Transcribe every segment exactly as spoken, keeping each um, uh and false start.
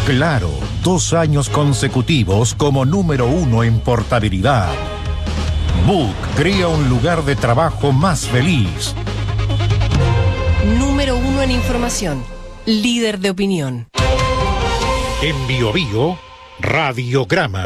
Claro, dos años consecutivos como número uno en portabilidad. Book crea un lugar de trabajo más feliz. Número uno en información. Líder de opinión. En Bio Bio, Radiograma.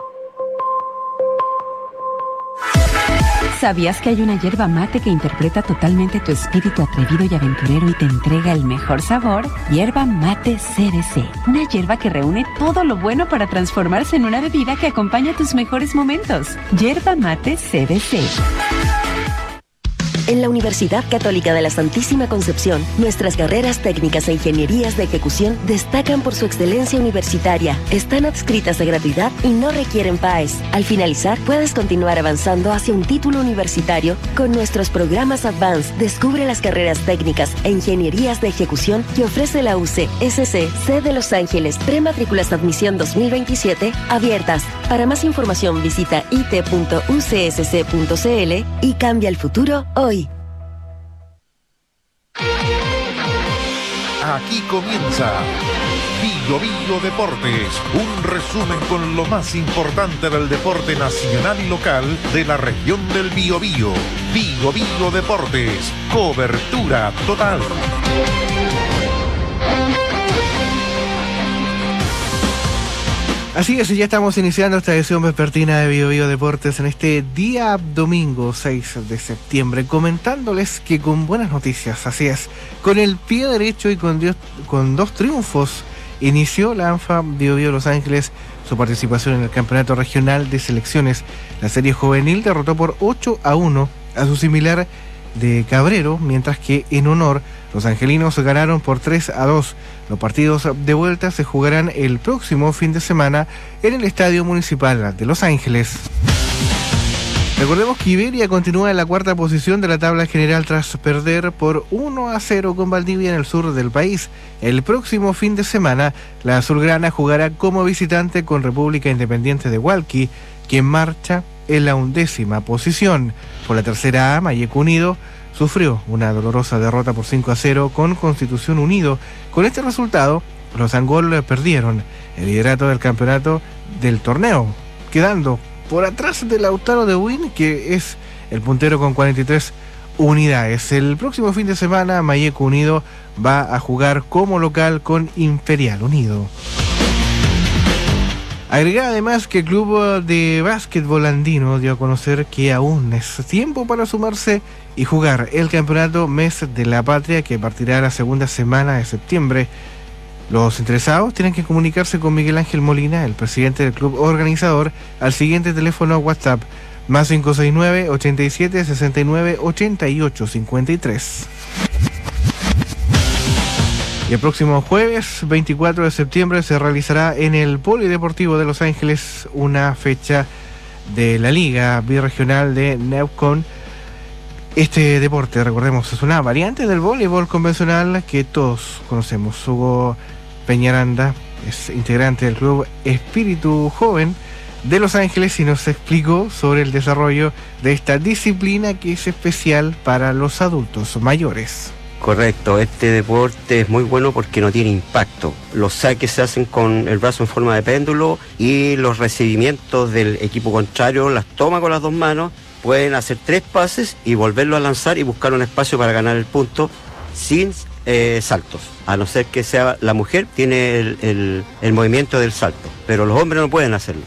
¿Sabías que hay una yerba mate que interpreta totalmente tu espíritu atrevido y aventurero y te entrega el mejor sabor? Yerba Mate C B C. Una yerba que reúne todo lo bueno para transformarse en una bebida que acompaña tus mejores momentos. Yerba Mate C B C. En la Universidad Católica de la Santísima Concepción, nuestras carreras técnicas e ingenierías de ejecución destacan por su excelencia universitaria, están adscritas a gratuidad y no requieren P A E S. Al finalizar, puedes continuar avanzando hacia un título universitario con nuestros programas Advanced. Descubre las carreras técnicas e ingenierías de ejecución que ofrece la U C S C C de Los Ángeles. Prematrículas de admisión dos mil veintisiete abiertas. Para más información visita i t punto u c s c punto c l y cambia el futuro hoy. Aquí comienza Bio Bio Deportes, un resumen con lo más importante del deporte nacional y local de la región del Biobío. Bio Bio Deportes, cobertura total. Así es, ya estamos iniciando esta edición vespertina de Bio Bio Deportes en este día domingo seis de septiembre, comentándoles que con buenas noticias, así es, con el pie derecho y con, Dios, con dos triunfos, inició la ANFA Bio Bio Los Ángeles su participación en el campeonato regional de selecciones. La serie juvenil derrotó por ocho a uno a su similar de Cabrero, mientras que en honor los angelinos ganaron por tres a dos. Los partidos de vuelta se jugarán el próximo fin de semana en el Estadio Municipal de Los Ángeles. Recordemos que Iberia continúa en la cuarta posición de la tabla general tras perder por uno a cero con Valdivia en el sur del país. El próximo fin de semana, la azulgrana jugará como visitante con República Independiente de Hualqui, quien marcha en la undécima posición. Por la tercera A, Mayeco Unido sufrió una dolorosa derrota por cinco a cero con Constitución Unido. Con este resultado, los Angol perdieron el liderato del campeonato del torneo, quedando por atrás de Lautaro de Buin, que es el puntero con cuarenta y tres unidades. El próximo fin de semana, Mayeco Unido va a jugar como local con Imperial Unido. Agrega además que el Club de Básquetbol Andino dio a conocer que aún es tiempo para sumarse y jugar el campeonato Mes de la Patria, que partirá la segunda semana de septiembre. Los interesados tienen que comunicarse con Miguel Ángel Molina, el presidente del club organizador, al siguiente teléfono WhatsApp, más cinco seis nueve, ochenta y siete, sesenta y nueve, ochenta y ocho cincuenta y tres. Y el próximo jueves veinticuatro de septiembre se realizará en el Polideportivo de Los Ángeles una fecha de la Liga Birregional de Neuquén. Este deporte, recordemos, es una variante del voleibol convencional que todos conocemos. Hugo Peñaranda es integrante del club Espíritu Joven de Los Ángeles y nos explicó sobre el desarrollo de esta disciplina que es especial para los adultos mayores. Correcto, este deporte es muy bueno porque no tiene impacto. Los saques se hacen con el brazo en forma de péndulo y los recibimientos del equipo contrario las toma con las dos manos. Pueden hacer tres pases y volverlo a lanzar y buscar un espacio para ganar el punto sin eh, saltos. A no ser que sea la mujer, tiene el, el, el movimiento del salto, pero los hombres no pueden hacerlo.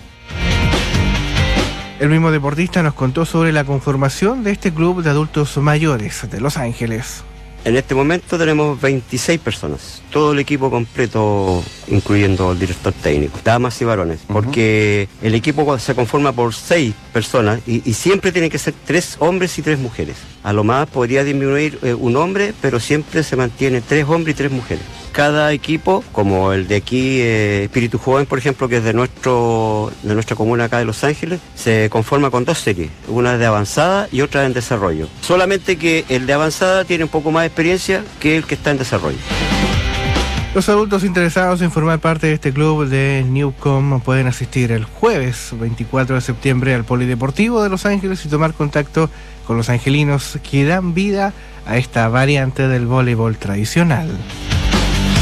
El mismo deportista nos contó sobre la conformación de este club de adultos mayores de Los Ángeles. En este momento tenemos veintiséis personas, todo el equipo completo, incluyendo el director técnico, damas y varones, uh-huh. Porque el equipo se conforma por seis personas y, y siempre tienen que ser tres hombres y tres mujeres. A lo más podría disminuir eh, un hombre, pero siempre se mantiene tres hombres y tres mujeres. Cada equipo, como el de aquí, eh, Espíritu Joven, por ejemplo, que es de nuestro de nuestra comuna acá de Los Ángeles, se conforma con dos series, una de avanzada y otra en desarrollo. Solamente que el de avanzada tiene un poco más de experiencia que el que está en desarrollo. Los adultos interesados en formar parte de este club de Newcom pueden asistir el jueves veinticuatro de septiembre al Polideportivo de Los Ángeles y tomar contacto con los angelinos que dan vida a esta variante del voleibol tradicional.